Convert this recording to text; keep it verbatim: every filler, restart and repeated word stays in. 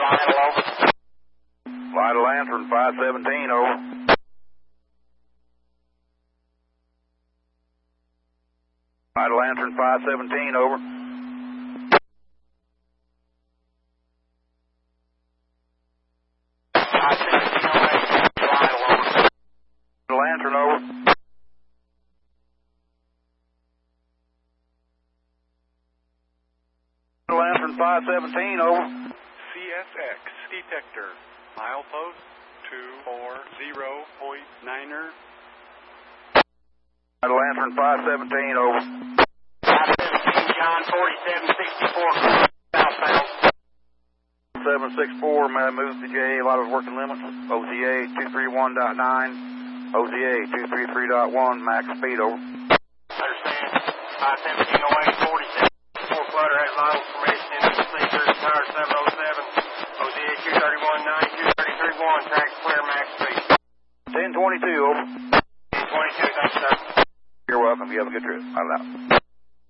Light a lantern, five seventeen, over. Light a lantern, five seventeen, over. five seventeen oh eight, light over. The lantern, over. The lantern, five seventeen, over. C S X detector, milepost two four zero point niner. The lantern, five seventeen, over. five seventeen, John, forty-seven sixty-four, southbound. seven six four, man, moves to J A, lot of working limits. O T A two thirty-one point nine, O T A two thirty-three point one, max speed, over. Understand. five seventeen oh eight, forty-seven sixty-four, flutter at vital formation in the sleeper, tower seven oh seven, O T A two thirty-one point nine, two thirty-three point one, track clear, max speed. ten twenty-two, over. ten twenty-two, thanks, sir. You're welcome. You have a good trip. Out loud.